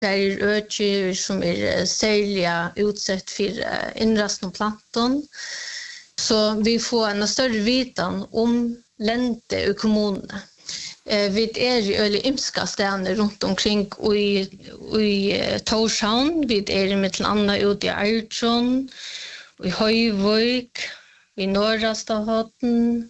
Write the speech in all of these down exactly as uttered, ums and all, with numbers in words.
Det är ökar som är särskilt utsatt för inrastning planton. Så vi får en större vitan om länte i kommunen. Vi är i öle ymska städer runt omkring och i, i Torshavn. Vi är med till andra ute i Arjun, i Höjvik, i norra Stahaten,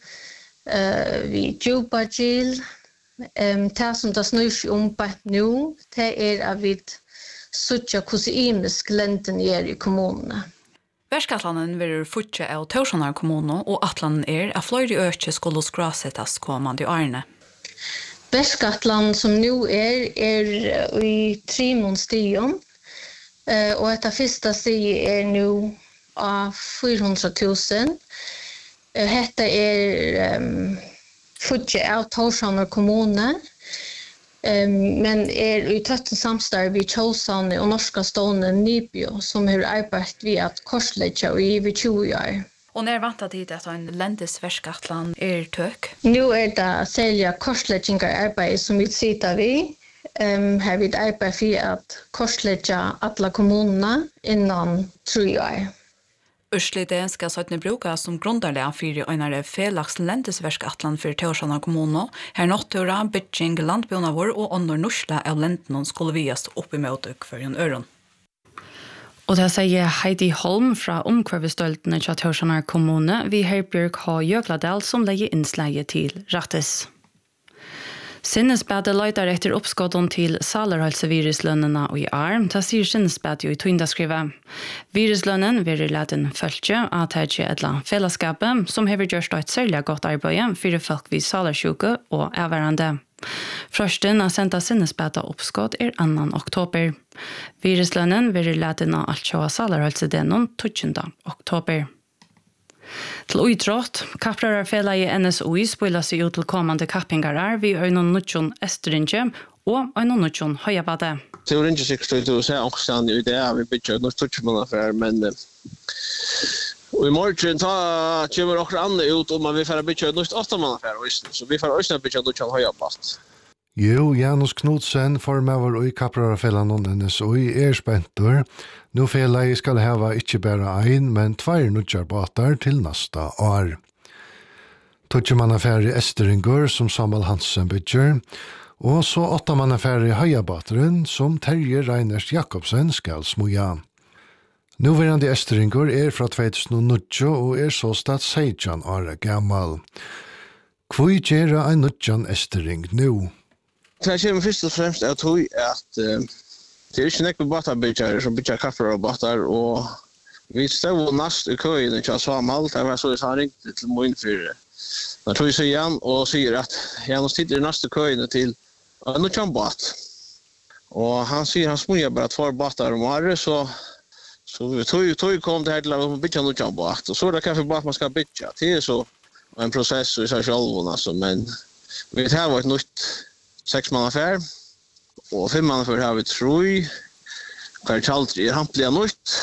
i Djupagil. Det som det snur sig om på nu, det är att vi söker kosimisk länten är i kommunen. Verskatlanen vil fortsatt av Torshavnar kommune, og atlanen er at flere øke skulle skrasettes kommande årene. Verskatlan som nu er, er i tre stion, og etter første stig er nu av fyrahundra tusen. Dette er um, fortsatt av Torshavnar kommune, Um, men er i tøtten samstarv i Tjåsane og norska stående Nibio, som har arbeidt ved at korsledja i over tjue år. Og når vant tid at en lendesverskatlan er tøk? Nu er det særlig korsledjingar arbeid som vi sitter vi. Um, her vil arbeid for at korsledja alle kommunene innan tre år. Urslite skal søttene bruka som grunderlig for øynere felags lendesverskatlan for Torshavnar kommune. Her nåttura, bytjing, landbjørna vår og under norsla av lenden skulle viast opp i møtek for en øron. Og det sier Heidi Holm fra omkvarvestøltene til Torshavnar kommune. Vi Herbjørk har Jøgladal som legger innsleie til Rattes. Sinnesbædet løyder etter oppskåden til salerhalseviruslønnene og i arm. Det sier Sinnesbædet jo i Tøyndaskrivet. Viruslønnen vil leden følge av Tætje Edla fellesskapet, som har gjort et særlig godt arbeid for folk vid salersjuke og avværende. Førsten av sendte Sinnesbædet oppskåd er annan oktober. Viruslønnen vil leden av alt sjå salerhalsedenen tjuende oktober. Til utrott, kapprararfela i N S O I spiller seg ut til kommande kappingarar vi øyne nødjon Estrinje og øyne nødjon Høyabade. Det er ikke sikkert til å se ångstand i det, vi bytter noe tøtjemannaffær, men og i morgen ta, kommer dere andre ut om at vi får bytte noe åttamannaffær, så vi får også bytte nødjon Høyabade. Jo, Janus Knudsen, formøver og i kapprararfelan og N S O I er spentur. Nå fela jeg skal hava ikke bare ein, men tvær nødjar båtar til nasta år. Tøtjemannaffær i Esteringur som Samuel Hansen bytjer, og så åttamannaffær i Høyabåteren som Terje Reiners Jakobsen skal smuja. Nåværende Esteringur er fra två tusen nio og er så stad seksten år gammal. Hvor gjør ein nødjan Estering nå? Det kommer først og fremst av tog at uh, det er ikke nekve båtarbyggjere som bygger kafferobotar, og vi stod nast i køyen i Kjasvamal, det var så han ringte til min for når tog seg igjen og sier at Janus tid er nast i køyen til uh, nødjan båt. Og han sier han smuger bare två båtar om året, så, så tog, tog kom det her til å bygge nødjan båt. Og så er det kaffebåt man skal bygge. Det er så en prosess i seg selv, altså, men vi har vært nytt sex mannaffär och fem mannaffär har vi Troy. Karl Chaltri är hampliga nytt.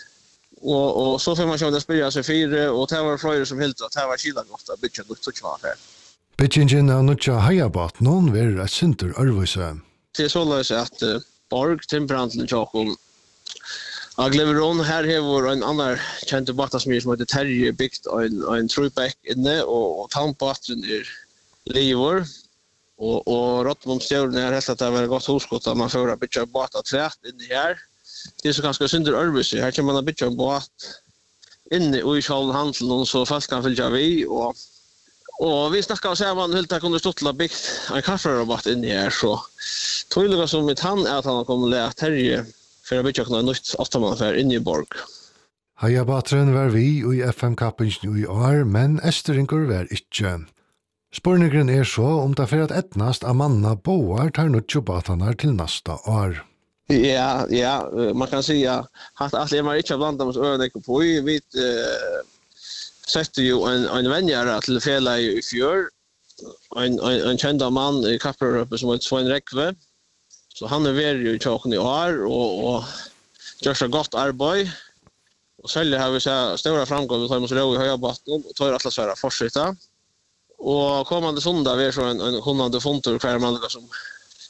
Och och så får man se det spelar sig fyra och det var flera som helt att det var skilla gott att bygga nytt så mannaffär. Byggingen av nødja Høyabåt någon vil et sinter ørvise. Det är så lös att uh, Borg Timbrandlen Jakob Agleveron här har en annan känd båtasmyr som heter Terje byggt en en Truback inne och, och tampbåten är Livor. Och och Rottmomstjärn är helt att det var gott hoskott att man får bygga båt att trätt in här. Det är så ganska synder örvise. Här kan man bygga en båt inne i själva handeln och så fast kan följa vi och och vi snackar så här man helt att kunna stottla byggt en kafferobot in här så troliga som mitt han är att han kommer lära Terje för att bygga något nytt åttamannaffär inne i Borg. Høyabåteren var vi i F M-kappen i år, men Esteringur var ikke. Spørningren er så om det for at etnast av manna boar tar nødjobatanar til nasta år. Ja, ja, man kan säga att att det var inte bland dem öarna på vi vet sätter ju en en vänjare till fela i fjör en en en känd man i Kapper som heter Svein Rekve. Så han är väl ju tjocken i år och och gör så gott arbete. Och säljer har vi så stora framgångar vi tar oss ro i Høyabåten och tar alla svära fortsätta. Och kommande söndag är så en en hundande fonter kvar man som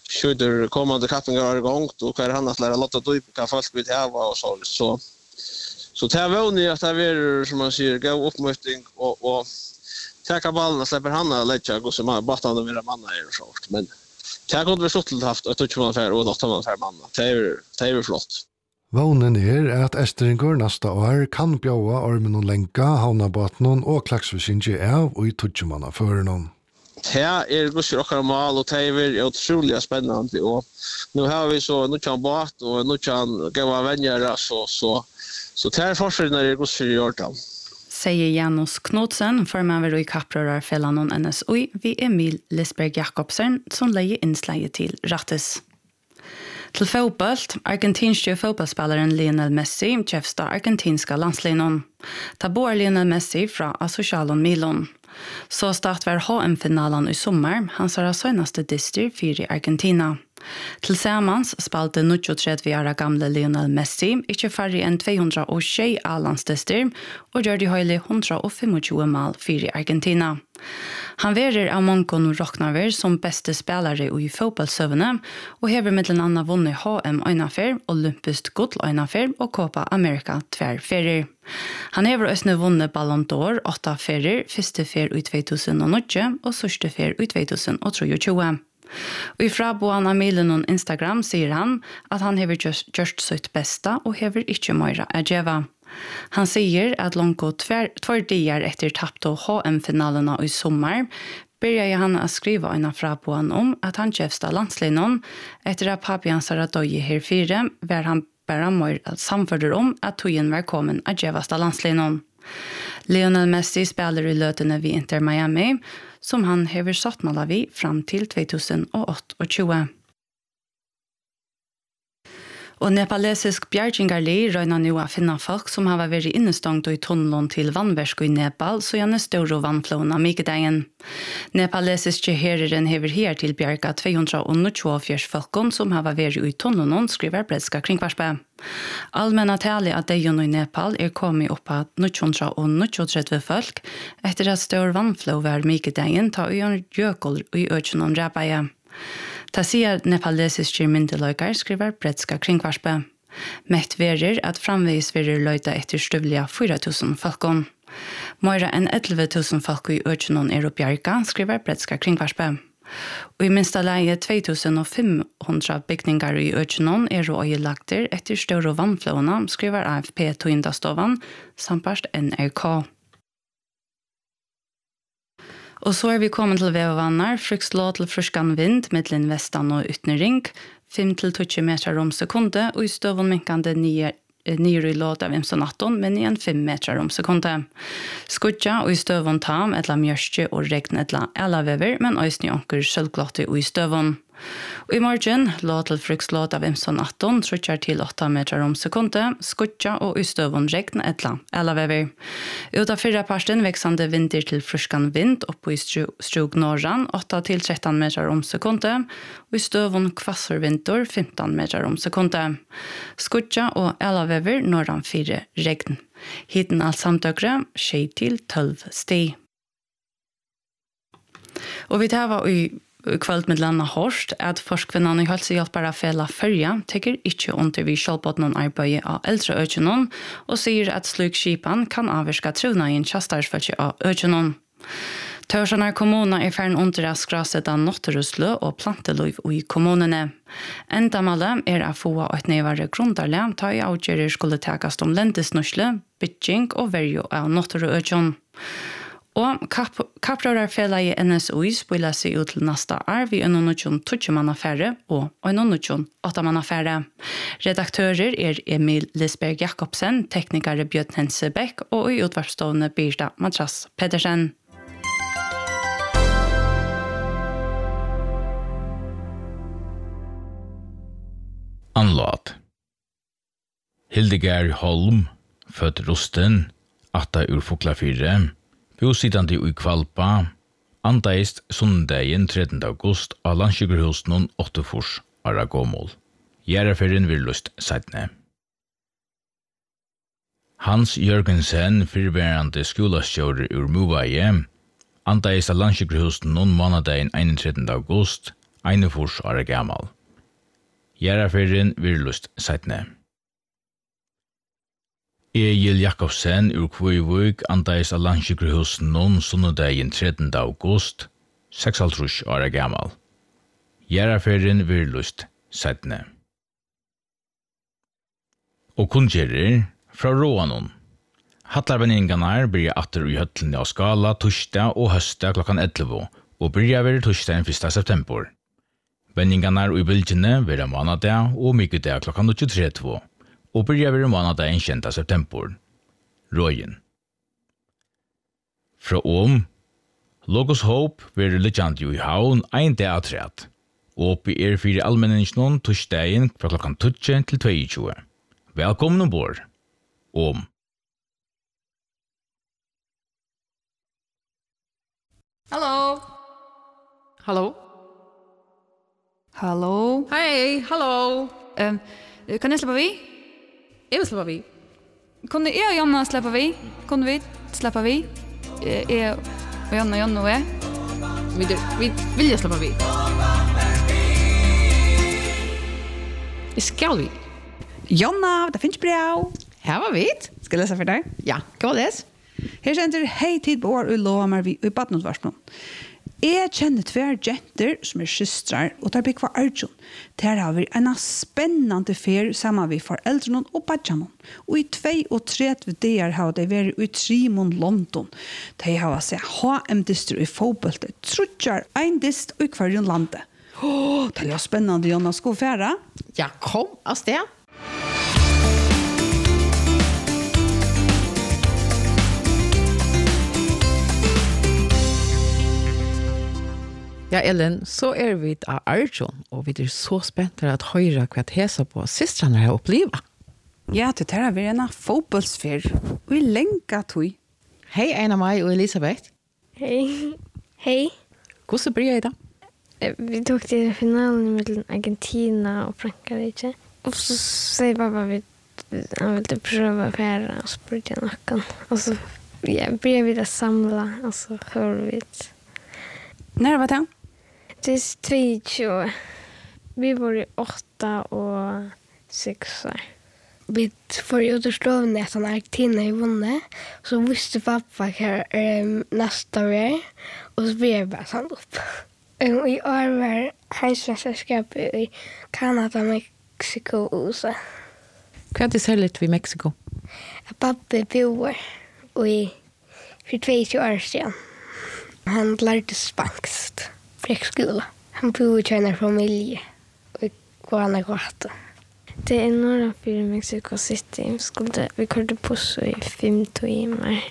skjuter kommande kappingar igång och kan han att lära lotta då på folk vill ha och så så så det är väl ni att det är som man säger gå uppmötning och och ta bollen och släpper han och lägga gå som bara att vara manna är så men det kunde vi suttit haft att touch man för och åtta man för manna det är det är flott. Vånen er at Estringur nasta år kan bjaua ormen og lenka, havna båten og klagsvisinje av og i tudjumanna førenon. Det er gusser okkar mal og det er utrolig spennende og nu har vi så nukkan båt og nukkan gava venjere så, så, så det er forskjellen er gusser i Jordan. Sier Janus Knudsen, formaver i kapprørar Fellanon N S O I, vi Emil Lisberg Jakobsen, som leier innsleie til Rattes. Til fotbollt, argentinske fotbollspelaren Lionel Messi kjefsta argentinska landslinon. Ta bor Lionel Messi fra Asocialon Milon. Så start var H M-finalen i sommar, hans er søgnaste dyster for Argentina. Tillsammans spalte trettiofem gamle Lionel Messi ikke færre enn to hundre og tjue A-landsdyster og gjør de høylig one hundred twenty-five mal for Argentina. Han verer av mångon Rocknaver som beste spelare i fotballsøvende og hever mellom annet vunnet H M øynafer, olympisk gull øynafer og Copa America tverrferier. Han hever også vunnet Ballon d'Or åtta ferier, første fer i two thousand nine og sørste fer i two thousand twenty-three. Og i fraboan av Milenon Instagram sier han at han hever gjort, gjort sitt besta og hever ikke mer å gjøre. Han sier at Lonko tvær dier etter tappte H M-finalene i sommer började han att skriva en fraboan om at han kjefsta landslinon etter at papi hans har døye her fire, var han bara mer samførder om at togen var kommet av gjevasta landslinon. Lionel Messi spelar i løtene vid Inter Miami, som han hever satt måla vid fram til twenty twenty-eight. Og nepalesisk bjergingarli røyna nu å finne folk som har vært innestångt i tunnelen til vannversk i Nepal, så gjerne større vannflån av Mikedegen. Nepalesiske herren hever her til bjerga two hundred twenty-four folkene som har vært i tunnelen, skriver Bredska Kringvarspe. Allmänna tali at dejon i Nepal er kommet opp at nine hundred thirty folk etter at større vannflå var Mikedegen ta i en jökol i økjen om Rabaye. Ta sier nepalesiske myndeløykar, skriver Bredska Kringvarspe. Mett verer at framvis verer løyta etter støvliga four thousand folkene. Moira enn eleven thousand folk i økjenon er oppbjerga, skriver Bredska Kringvarspe. Og i minsta leie two thousand five hundred bygningar i økjenon er og øyelagter etter større vannflåna, skriver A F P Toindastovan, sampast N R K. Og så er vi kommet til vevannar, frykslå til fryskan vind, middelen vestan og utnering, five til twenty meter om sekunde, og i støvun minkande nye nere i låt av imson atton, men igjen five meter om sekunde. Skudja og i støvun tam, etla mjørstje og regn etla elavever, men òsni onker sjølvglotti og i støvun. Og i morgen, låt til frykslåt av imson atton, trutjar til eight meter om sekunde, skudja og i støvun regn etla elavever. Ut av fyrra parsten veksande vinter til fryskan vind, oppo i strug norran, eight til thirteen meter om sekunde, og i støvun kvassor vinter, fifteen meter om sekunde. Skudja og elavever norran fire regn. Hitten alt samtøkre, tjei til twelve sti. Og vi tar i kvöld med landa hårst at forskvinnan i helsehjelpare fela fyrja teker ikkje under vi kjølpåtnon arbeid av eldre økjenon og sier at slik skipan kan avvirka truna i en kjastarsfølge av økjenon. Tørsanar kommuna er fern under å skraseta notterusle og planteløyv i kommunene. Endamalet er å få et nevare grundarle ta i avgjerer skulle takast om lendesnusle, bytjing og verjo av notterøkjon. Og kapprørarfela i N S O I spiller seg ut til neste år ved en unnutjon tutsjemannafære og en unnutjon åttamannafære. Redaktører er Emil Lisberg Jakobsen, teknikere Bjørn Hensebekk og i utvarpsstående Birta Madras Pedersen. Anlåt. Hildegard Holm, født Rosten, atta ur Foklafyrre, bosittande i Kvalpa, andaist sundagen trettende august av landsjukerhusen åttefors Aragomol. Gjæraferien vil lust seitne. Hans Jørgensen, fyrværende skolastjåre ur Movaie, andaist av landsjukerhusen månadagen trettende august einogfýrs ára gamal. Gjerraferien virlust seitne. Egil Jakobsen ur Kvøyvøk andais av Landsjukkerhusen noen sunnudagin trettende august, seksoghalvtrýss ára gamal. Gjerraferien virlust seitne. Og kunngerir fra Råanon. Hallarvenningarnar byrja atter i høtlen av skala torsdag og høsta klokkan elleve og byrja ver torsdagen fyrsta september. Venningarnar i bylgjene vera manadag og mykkedag klokkan tjuetre og byrja ver manadagen kjenta september. Røyen. Fra om, Logos Hope ver legend jo i havn ein dag atreat, og oppi er fire allmenningsnån torsdagen fra klokkan tjuetre til tjueto. Velkommen ombord. Om. Hallo. Hallo. Hallo. Hej, hallo. Um, kan jeg slippe vi? Jeg vil slippe vi. Kunne jeg og Jonna slippe vi? Kunne vi slippe vi? Jeg og Jonna, Jonna og jeg? Vi, vi vil jeg slippe vi. Vi skal vi. Jonna, det finnes bra. Her var vi. Skal jeg lese for deg? Ja, hva var det? Her sender hei tid på år og lover meg vi i badnåtvarsmån. Jeg kjenner tver jenter som er systrar, og der bygger Arjun. Der har vi en spennende fer sammen med foreldrene og badjanen. Og i tvei og tredje dager har de vært i Trimon, London. De har sett H M-distru i fotbollet. Trutjar en dist i hver landet. Åh, det er spennende, Jonna. Skal vi fære? Ja, kom av sted. Ja, Ellen, så er vi av Arjun, og vi er så spent at høre hva det heter på systrene har opplevd. Ja, det er vi en fotbollsfer, og vi lenker tog. Hei, Einar Mai og Elisabeth. Hei. Hei. Hvordan blir jeg da? Vi tok til finalen mellom Argentina og Frankrike. Og så sier pappa at han ville prøve å fære, og så burde jeg noen. Og så ja, ble vi det samlet, og så hører vi det. Når var det? Det er tjueto. Vi var i åtta og sex år. Vi får jo til stående at han Argentina i vunnet, så visste pappa hva um, neste år, og så ble jeg bare samt opp. Um, I år var heimsmesterskapet i Kanada, Mexico og U S A. Hva er det særlig ved Mexico? Pappa bor i for tjueto år siden. Han lærte spansk, fikk skole. Han bor i en familie, og Guanajuato. Det er norra for Mexico City. Skulle, vi kørte buss i fem timer.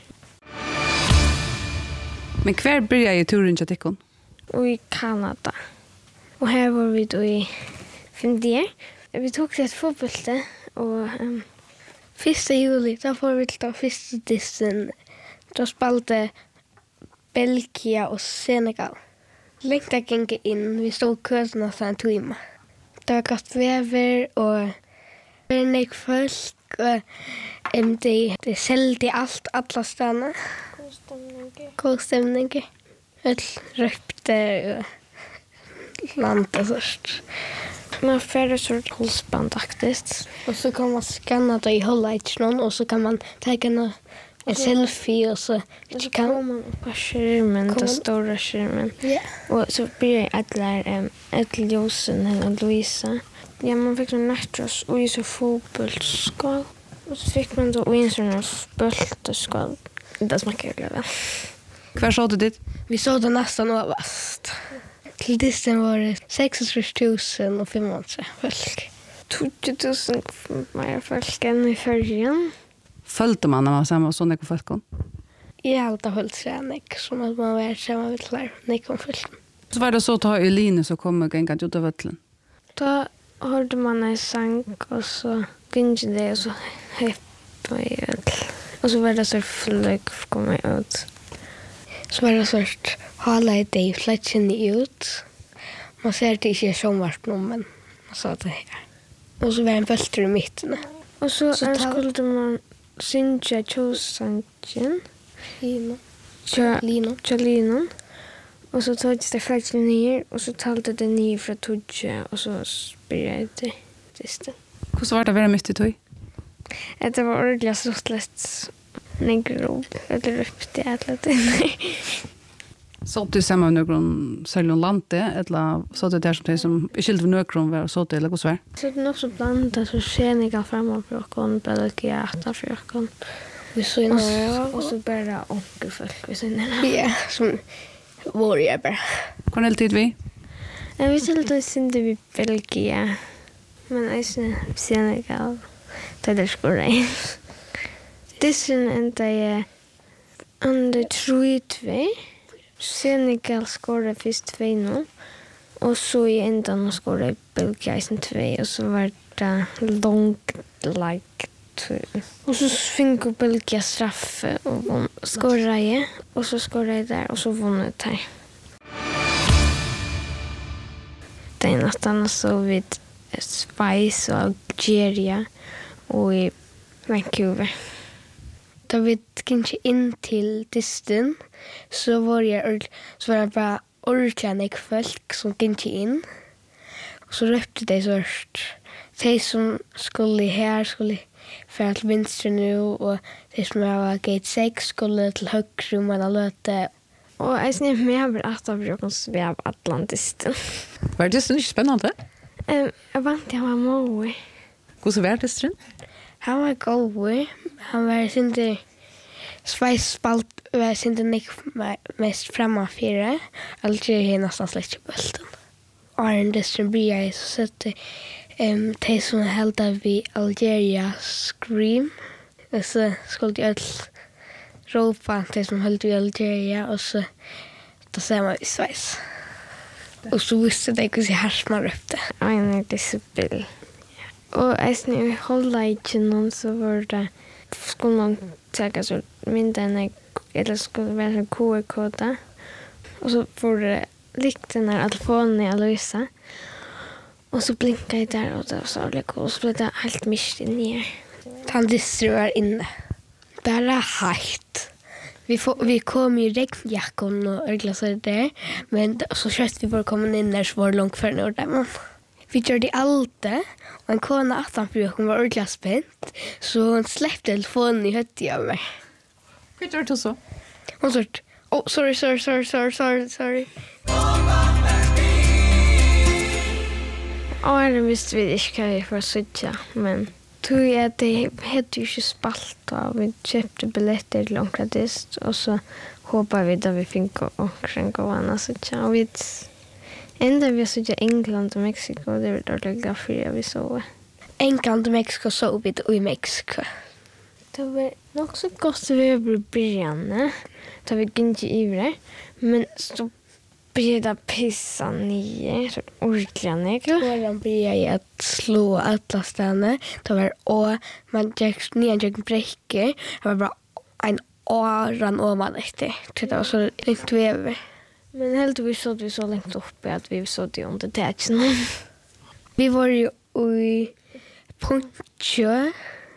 Men hver bryr jeg i turen til Tikkon? Og i Kanada. Og her var vi då i fem dier. Vi tok til et fotbollte, og um, første juli, da får vi til første dissen. Da spalte Belgia og Senegal. Lengt jeg gikk inn, vi stod køsen av en time. Det var godt vever, og det var nek folk, og um, de, de selte alt, alle stedene. God stemning. God stemning. Alt røpte og landet først. Man får et sort halsbandaktigt, og så kan man skanne det i highlightsnån, og så kan man ta en en selfie, og så kan man på skärmen, den stora skärmen. Yeah. Och så blir det alla um, ett ljusen och Louisa. Ja, man fick en nättros och i så fotbollsskål. Och så fick man då en sån bulteskål. Det smakar ju väl. Hva så du dit? Vi såg det nästan överst. Till dissen var det sextiotre tusen och femhundra folk. tjugo tusen mer folk än i förrgen. Följde man när man var samma sånne på folken? Jeg har alltid holdt seg nek, som at man var sammen med klær, nek om fullt. Så var det så å ta Eline som kom og gikk ut av vøtlen? Da hørte man en sang, og så gynte det, og så høyte meg ut. Og så var det så fløk for å komme ut. Så var det så hala i det, fløk kjenne ut. Man ser det ikke som vært noe, men man sa det her. Og så var det en bølter i midten. Og så, så skulle man synge Tjosangen. Lino. Lino. Lino. Och så tog det faktiskt ner och så talade det ner från Tudje och så började det distan. Hur var det väldigt mycket tog? Det var ordentligt sortligt negro eller upp det alla det. Så du samma med någon sällan lande eller så det där som det som är skilt för någon var så det eller vad så är. Så det är också blandat så scenika framåt för kon Belgia att för kon. Vi så in och så bara onkel folk vi sen. Ja, som var jag bara. Kon helt tid vi? Jag vet inte det synd vi Belgia. Men är så scenika det där skulle. Det synd inte är under tre Senegal skorade först två noll och så i ändan skorade Belgia i två och så var det långt like two. Och så fick Belgia straff och skorade och så skorade där och så vann det här. Det är nästan så vid Schweiz och Algeria och i Vancouver. Da vi gikk inn til disten, så var jeg så var det bare ordentlig folk som gikk inn. Og så røpte de så hørt. De som skulle her skulle fære til venstre nå, og de som var gate seks skulle til høyre om en løte. Og jeg synes jeg var at av Jørgen Svev Atlantisten. Var det ikke spennende? Um, jeg vant jeg var mål. Hvordan var det stund? Han var god. Han var sinde Schweiz spalt var sinde nek mest framme fire. Algeria er nesten slett ikke bulten. Arne Destrenbria er så sette um, de som held av i Algeria Scream. Og så skulle de alt råpa de som held i Algeria, og så da ser man i Schweiz. Og så visste de hvordan jeg hersman røpte. Arne Destrenbria. Og eisen i holdleikenen så var det, skulle man tega så myndene, eller skulle være en Q R-kode. Og så var det likt den her telefonen i Aloisa. Og så blinket jeg der, og det var så veldig cool. Og så ble det helt mist inn i her. Han distrer var inne. Bare helt. Vi, får, vi kom i regnjakken og ørglasser der, men så kjøtt vi bare kom inn der, så var det langt før når det var. Vi gjør det alltid, og en kone attenfor hun var ordentlig spent, så hun släppte telefonen i høttet av meg. Hva gjør du så? Hun sa, oh, sorry, sorry, sorry, sorry, sorry, sorry. Og det visste vi ikke hva vi får sitte, men tror jeg at det hette jo ikke spalt, og vi kjøpte billetter til omkring dist, og så håper vi da vi fikk omkring gående sitte, og vi enda vi har sett England og Mexico, det var dårlig glad for det vi så. England og Mexico så vi det i Mexico. Det var nok så godt vi var i begynnelsen, da vi gikk i ivre, men så ble det pissa nye, så ordentlig nye. Og han ble jeg at slå alle stedene, det var også, man gikk nye gikk brekker, det var bare en åren og man etter, det var så litt vever. Men heldigvis så vi så längt uppe att vi så det under tätsen. Vi var ju i Poncho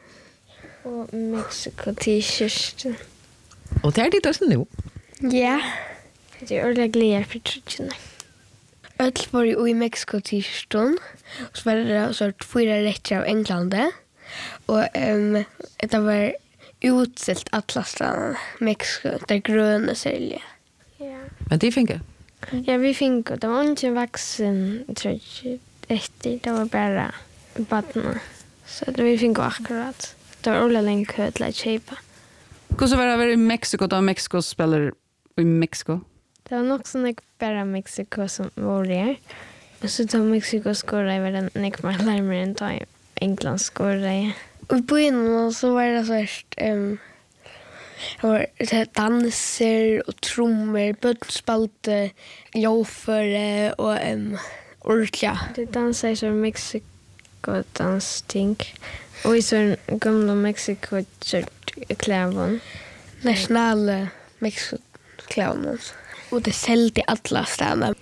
och Mexico t-shirt. Och det är det också nu? Ja. Det är ordentligt glädje för trutchen. Öll var ju i Mexico t-shirt och så var det så fyra rätter av England. Och um, det var utsett atlasstranden Mexico där gröna säljer. Ja. Men det finns det? Ja, vi fick det. Det var inte vuxen, tror jag, efter. Det var bara barnen. Så det vi fick akkurat. Det var alla länge kö till att köpa. Hur var det i Mexiko då Mexiko spelar i Mexiko? Det var nog sån bara Mexiko som var där. Och så då Mexiko skorade över den nekma larmare än då England skorade. Och på innan så var det så först um, det var danser och trummor, böttspalte, joffer och um, ordentliga. Det dansar så Mexiko dansting. Och i så gamla Mexiko klävon. Nationella Mexiko klävon. Och det säljde alla städerna.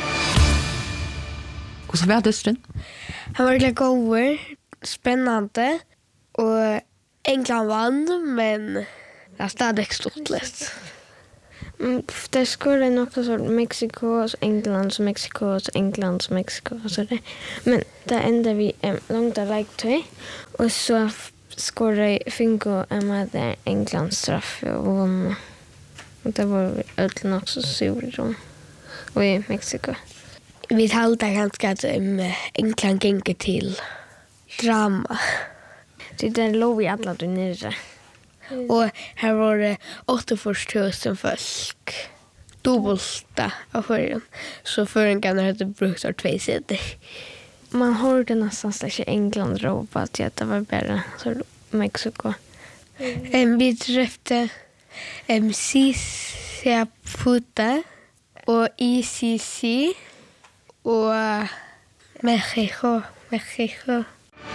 Och så var det stund? Han var väldigt god, spännande. Och England vann, men det är stadigt stort lätt. Mm, det skulle nog så Mexiko, så England, så Mexiko, så England, så Mexiko och så där. Men där ända vi um, långt där like till och så skulle Finko Emma där England straff och vann. Och det var öll också sur om. Och i Mexiko. Vi talade ganska att um, England gänger till drama. Det där låg vi alla där nere. Och här var det åttiofyrtio tusen folk. Dubbelta av förrän. Så förrän kan det hade brukt av två sidor. Man hörde nästan slags i England ropa att det var bara så Mexiko. Mm. Vi träffade um, C C Puta och I C C och Mexico. Mexico.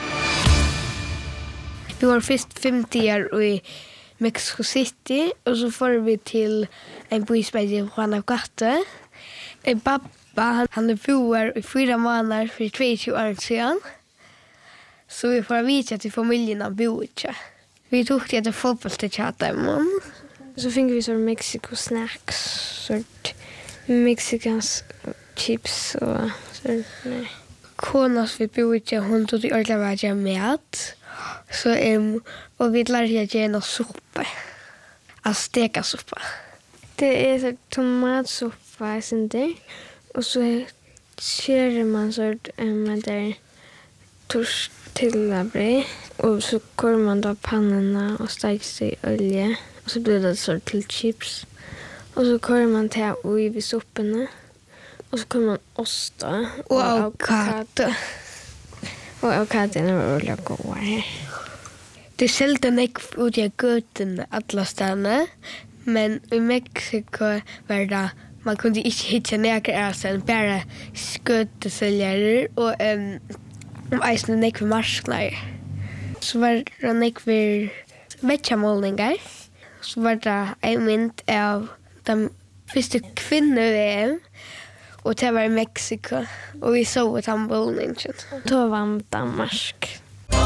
Vi var först femtio år i Mexico City och så får vi till en by som heter Guanajuato. En pappa, han, han är boar i fyra månader för tjugo år sedan. Så vi får visa till familjen av boet. Vi tog till ett fotboll till chatten. Så fick vi så Mexico snacks, sort mexikans chips och så. Konas vi boet, hon tog till ordentligt med. Så um, och vi lärde jag ge en soppa. Att steka soppa. Det är så tomatsoppa sen där. Och så kör man så um, där tortillabröd och så kör man då pannorna och steker i olja och så blir det så till chips. Och så kör man till och i sopporna. Och så kör man ost och, och avokado. Och avokadon var väldigt goda här. Det säljde mycket ut i göten alla städerna, men i Mexiko var det man kunde inte hitta några sen bara skötesäljare och um, eisen mycket marsknar. Så var det mycket vegamålningar. Så var det en mynd av de första kvinnor-V M. Och det var i Mexiko. Och vi såg att han målningen. Då vann Danmark.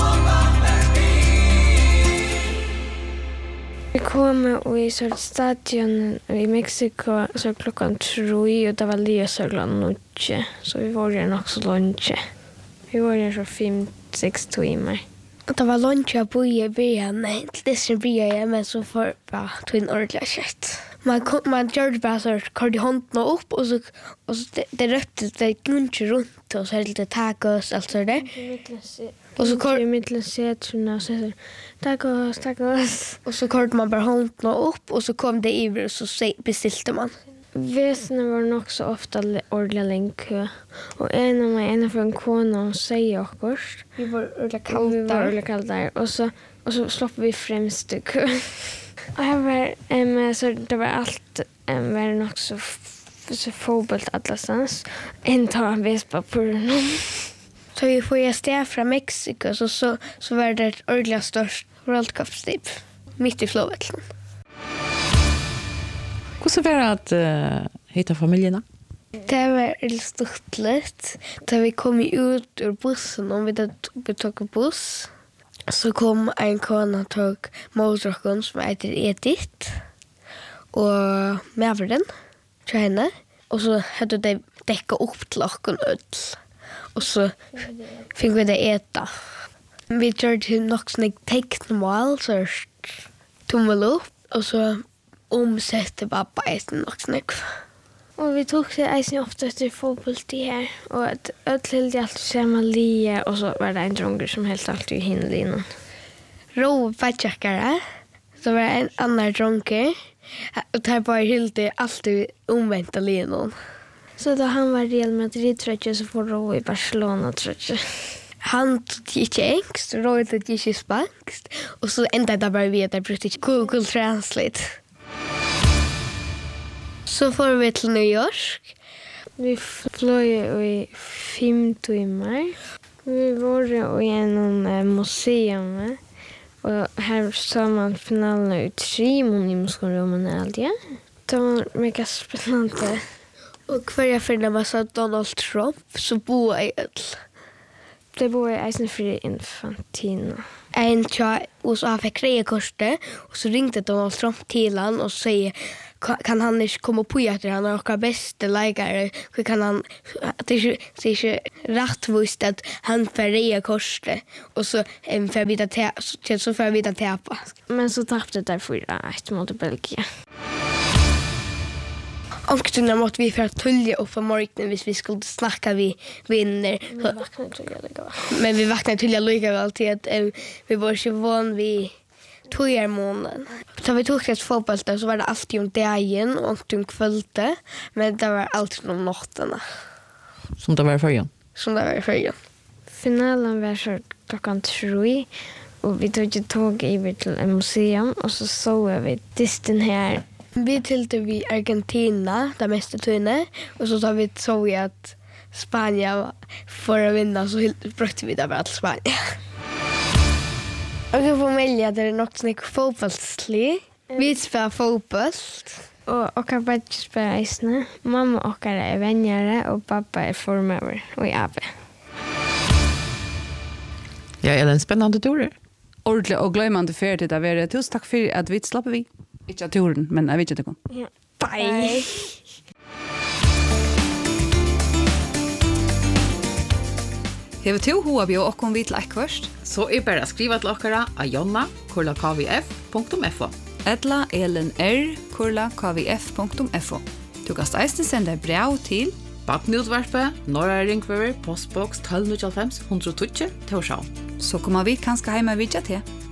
Vi kom och i så stadion i Mexiko så klockan tre och det var lyser klockan nio. Så vi var där också lunch. Vi var där så fem sex timmar. Och det var lunch på i början. Det är början men så för bara twin ordentligt shit. Man man gjorde bara så körde handen upp och så och så det, det röpte det lunch runt och så lite tacos alltså där. Och så kör mittlen sätterna och så tacos tacos och så körde man bara handen upp och så kom det över och så beställde man. Väsnen var nog så ofta ordentligt länge och en av mig en av en kona och säger också. Vi var ordentligt kallt där. Vi var ordentligt kallt där och så och så slopp vi främst kö. Och här var um, så det var allt um, var nog så så fotbollt allastans. En tar vespa på den. Så vi får ju stä från Mexiko så så så var det ett ordentligt störst World Cup stip mitt i flowet. Hur så var det att uh, hitta familjerna? Det var stort lätt. Då vi kom ut ur bussen och vi, vi tog buss. Så kom en kona och tog motorkon som heter Edith. Och med över den till henne. Och så hade de däckat upp till oss öll. Och så fick vi det äta. Vi gjorde nog sån tecknmål så tummel upp. Och så omsätter pappa ett nog snäck. Och vi tog sig eisen ofta efter fotboll till här. Och att öll helt alltid samma lia. Och så var det en dronker som helt alltid i hinlinan. Ro patchakare. Så var det en annan dronker. Och där bara helt alltid omvänta linan. Så då han var Real Madrid trötje så får Ro i Barcelona trötje. Han tog inte engst, Ro tog inte spanskt. Och så ända det bara vi att jag brukade Google Translate. Så får vi till New York. Vi flög i fem timmar. Vi var i en museum. Och här sa man finalen ut tre monimskorummen aldrig. Det var mycket spännande. Och varje förrän man sa Donald Trump så bor jag ett. Det bor i eisen för Infantino. En tja och så fick rekortet och så ringde Donald Trump till han och säger kan han inte komma på att han är vår bästa lägare? Hur kan han det är det är rättvist att han får rekortet och så en för vita te så för vita täpa. Men så tappade det för ett mot Belgien. Och då måste vi för att tulja upp på morgonen hvis vi skulle snacka vi vinner. Vi vaknar tulja lika. Men vi vaknar tulja lika väl till att um, vi var så van vi tojar månen. Så vi tog ett fotboll så var det alltid om dagen och om kvällte. Men det var alltid om natten. Som det var i förrän? Som det var i förrän. Finalen var så klockan tre. Och vi tog ett tåg över till ett museum. Och så såg vi distan här. Vi tilte vi Argentina, det mesta tøyne, og så tar vi så i at Spania får å vinna, så brukte vi det bare til Spania. Og på Melja, det er nok sånn ikke fotballslig. Vi spiller fotball. Og okkar bare spiller eisene. Mamma okkar er vennjere, og pappa er formøver, og jeg er. Ja, er det en spennende tur? Ordentlig og gløymende ferie til det. Tusen takk for at vi slapper vi. Ikke av turen, men jeg vet ikke det. Ja. Bye. Hever to hoa vi og om vi til ekkvørst, Så er bare å skrive til dere av jonna kurla k v f punktum f o. edla elen r kurla k v f punktum f o. Du kan steisne sende brev til Baknutverpe, Norra Ringfører, postboks tolv null fem hundre og tjue, Torshavn. så kommer vi kanskje hjemme vidja til.